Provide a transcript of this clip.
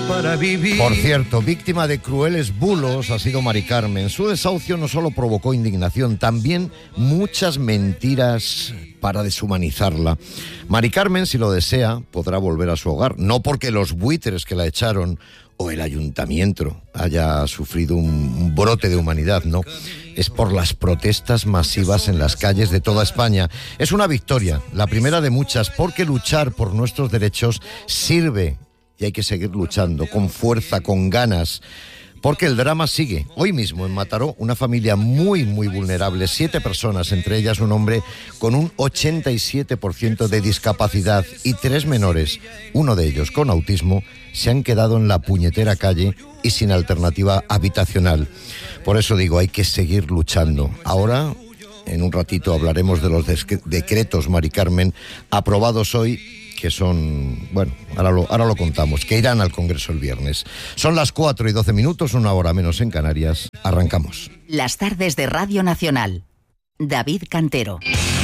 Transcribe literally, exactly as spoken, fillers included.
para vivir. Por cierto, víctima de crueles bulos ha sido Mari Carmen. Su desahucio no solo provocó indignación, también muchas mentiras para deshumanizarla. Mari Carmen, si lo desea, podrá volver a su hogar, no porque los buitres que la echaron o el ayuntamiento haya sufrido un brote de humanidad, no. Es por las protestas masivas en las calles de toda España. Es una victoria, la primera de muchas, porque luchar por nuestros derechos sirve y hay que seguir luchando con fuerza, con ganas. Porque el drama sigue. Hoy mismo en Mataró, una familia muy, muy vulnerable, siete personas, entre ellas un hombre con un ochenta y siete por ciento de discapacidad y tres menores, uno de ellos con autismo, se han quedado en la puñetera calle y sin alternativa habitacional. Por eso digo, hay que seguir luchando. Ahora, en un ratito, hablaremos de los decretos, Mari Carmen, aprobados hoy, que son, bueno, ahora lo, ahora lo contamos, que irán al Congreso el viernes. Son las cuatro y doce minutos, una hora menos en Canarias. Arrancamos. Las tardes de Radio Nacional. David Cantero.